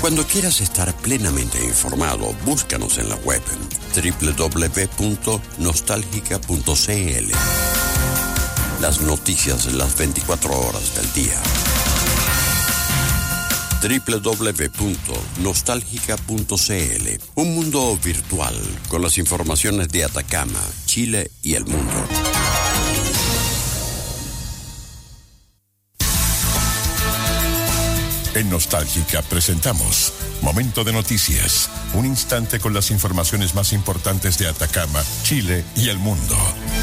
Cuando quieras estar plenamente informado, búscanos en la web www.nostalgica.cl. Las noticias de las 24 horas del día. www.nostalgica.cl. Un mundo virtual con las informaciones de Atacama, Chile y el mundo. En Nostálgica presentamos Momento de Noticias, un instante con las informaciones más importantes de Atacama, Chile y el mundo.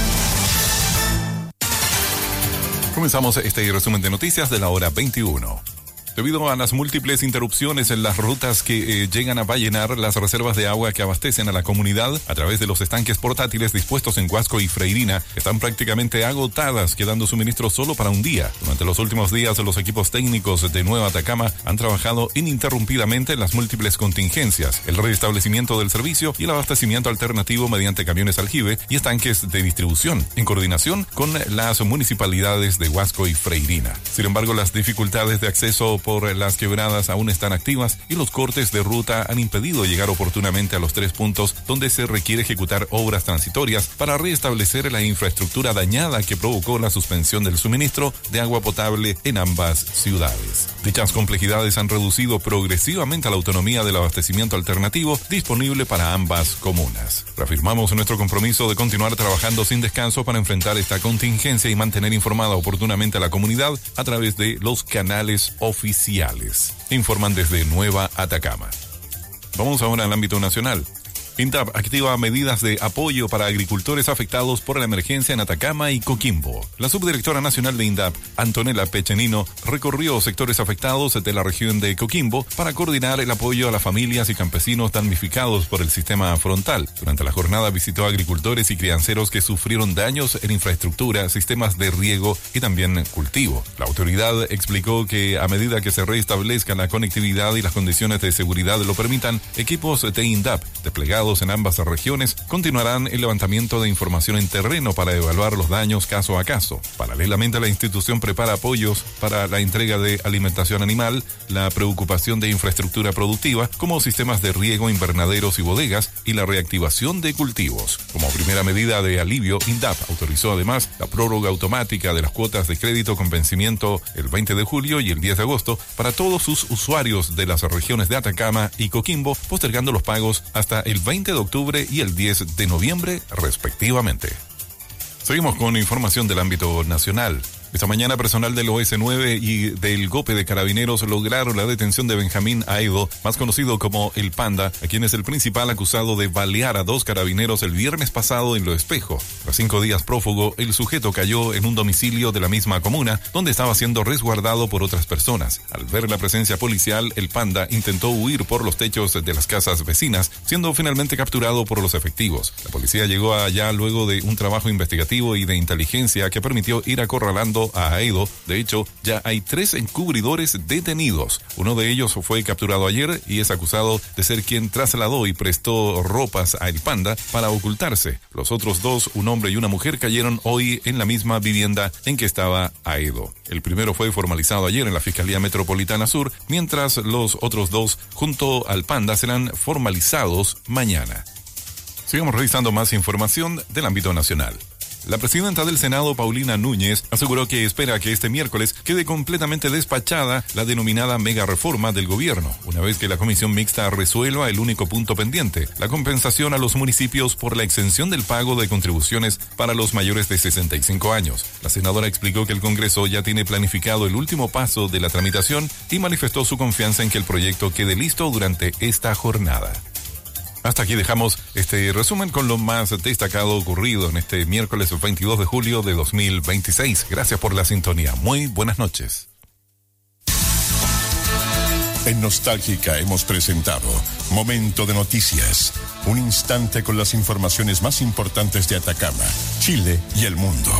Comenzamos este resumen de noticias de la hora 21. Debido a las múltiples interrupciones en las rutas que llegan a vallenar las reservas de agua que abastecen a la comunidad a través de los estanques portátiles dispuestos en Huasco y Freirina, están prácticamente agotadas, quedando suministro solo para un día. Durante los últimos días, los equipos técnicos de Nueva Atacama han trabajado ininterrumpidamente en las múltiples contingencias, el restablecimiento del servicio y el abastecimiento alternativo mediante camiones aljibe y estanques de distribución, en coordinación con las municipalidades de Huasco y Freirina. Sin embargo, las dificultades de acceso por las quebradas aún están activas y los cortes de ruta han impedido llegar oportunamente a los 3 puntos donde se requiere ejecutar obras transitorias para restablecer la infraestructura dañada que provocó la suspensión del suministro de agua potable en ambas ciudades. Dichas complejidades han reducido progresivamente la autonomía del abastecimiento alternativo disponible para ambas comunas. Reafirmamos nuestro compromiso de continuar trabajando sin descanso para enfrentar esta contingencia y mantener informada oportunamente a la comunidad a través de los canales oficiales. Informan desde Nueva Atacama. Vamos ahora al ámbito nacional. INDAP activa medidas de apoyo para agricultores afectados por la emergencia en Atacama y Coquimbo. La subdirectora nacional de INDAP, Antonella Pechenino, recorrió sectores afectados de la región de Coquimbo para coordinar el apoyo a las familias y campesinos damnificados por el sistema frontal. Durante la jornada visitó a agricultores y crianceros que sufrieron daños en infraestructura, sistemas de riego y también cultivo. La autoridad explicó que a medida que se restablezca la conectividad y las condiciones de seguridad lo permitan, equipos de INDAP desplegados en ambas regiones continuarán el levantamiento de información en terreno para evaluar los daños caso a caso. Paralelamente, la institución prepara apoyos para la entrega de alimentación animal, la preocupación de infraestructura productiva, como sistemas de riego, invernaderos y bodegas, y la reactivación de cultivos. Como primera medida de alivio, INDAP autorizó además la prórroga automática de las cuotas de crédito con vencimiento el 20 de julio y el 10 de agosto para todos sus usuarios de las regiones de Atacama y Coquimbo, postergando los pagos hasta el 20 de octubre y el 10 de noviembre, respectivamente. Seguimos con información del ámbito nacional. Esta mañana, personal del OS9 y del GOPE de Carabineros lograron la detención de Benjamín Aedo, más conocido como El Panda, a quien es el principal acusado de balear a 2 carabineros el viernes pasado en Lo Espejo. Tras 5 días prófugo, el sujeto cayó en un domicilio de la misma comuna, donde estaba siendo resguardado por otras personas. Al ver la presencia policial, El Panda intentó huir por los techos de las casas vecinas, siendo finalmente capturado por los efectivos. La policía llegó allá luego de un trabajo investigativo y de inteligencia que permitió ir acorralando a Aedo. De hecho, ya hay 3 encubridores detenidos. Uno de ellos fue capturado ayer y es acusado de ser quien trasladó y prestó ropas a El Panda para ocultarse. Los otros 2, un hombre y una mujer, cayeron hoy en la misma vivienda en que estaba Aedo. El primero fue formalizado ayer en la Fiscalía Metropolitana Sur, mientras los otros 2, junto al Panda, serán formalizados mañana. Sigamos revisando más información del ámbito nacional. La presidenta del Senado, Paulina Núñez, aseguró que espera que este miércoles quede completamente despachada la denominada mega reforma del gobierno, una vez que la comisión mixta resuelva el único punto pendiente, la compensación a los municipios por la exención del pago de contribuciones para los mayores de 65 años. La senadora explicó que el Congreso ya tiene planificado el último paso de la tramitación y manifestó su confianza en que el proyecto quede listo durante esta jornada. Hasta aquí dejamos este resumen con lo más destacado ocurrido en este miércoles 22 de julio de 2026. Gracias por la sintonía. Muy buenas noches. En Nostálgica hemos presentado Momento de Noticias, un instante con las informaciones más importantes de Atacama, Chile y el mundo.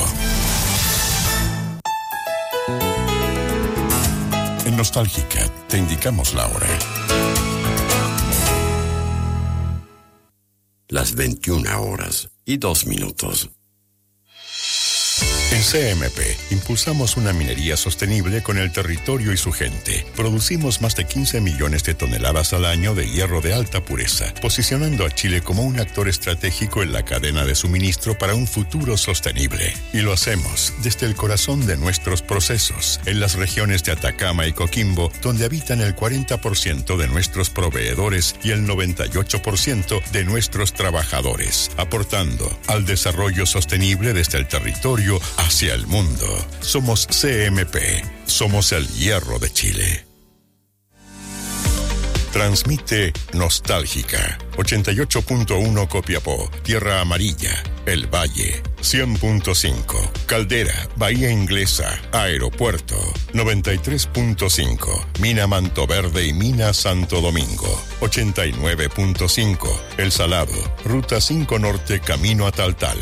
En Nostálgica te indicamos la hora. Las 21 horas y 2 minutos. En CMP, impulsamos una minería sostenible con el territorio y su gente. Producimos más de 15 millones de toneladas al año de hierro de alta pureza, posicionando a Chile como un actor estratégico en la cadena de suministro para un futuro sostenible. Y lo hacemos desde el corazón de nuestros procesos, en las regiones de Atacama y Coquimbo, donde habitan el 40% de nuestros proveedores y el 98% de nuestros trabajadores, aportando al desarrollo sostenible desde el territorio hacia el mundo. Somos CMP. Somos el hierro de Chile. Transmite Nostálgica. 88.1 Copiapó, Tierra Amarilla, El Valle. 100.5 Caldera, Bahía Inglesa, Aeropuerto. 93.5 Mina Mantoverde y Mina Santo Domingo. 89.5 El Salado, Ruta 5 Norte, camino a Taltal.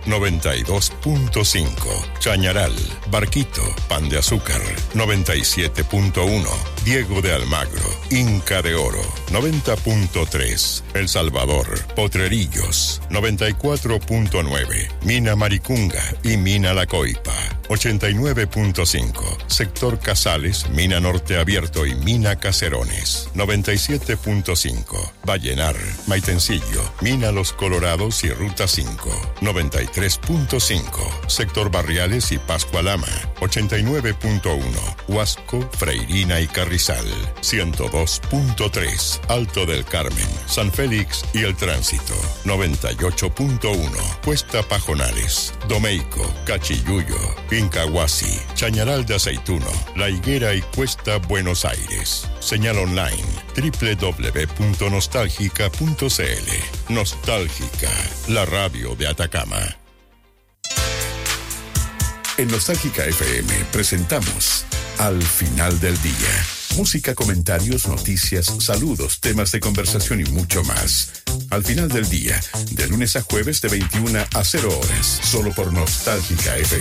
92.5 Chañaral, Barquito, Pan de Azúcar. 97.1 Diego de Almagro, Inca de Oro. 90.3 El Salvador, Potrerillos. 94.9 Mina Maricunga y Mina La Coipa. 89.5 Sector Casales, Mina Norte Abierto y Mina Caserones. 97.5 Vallenar, Maitencillo, Mina Los Colorados y Ruta 5. 93.5 Sector Barriales y Pascualama. 89.1 Huasco, Freirina y Carrizal. 102.3 Alto del Carmen, San Félix y El Tránsito. 98.1 Cuesta Pajonales, Domeico, Cachiyuyo, Incahuasi, Chañaral de Aceituno, La Higuera y Cuesta Buenos Aires. Señal online www.nostalgica.cl. Nostálgica, la radio de Atacama. En Nostálgica FM presentamos Al Final del Día. Música, comentarios, noticias, saludos, temas de conversación y mucho más. Al final del día, de lunes a jueves de 21 a 0 horas, solo por Nostálgica FM.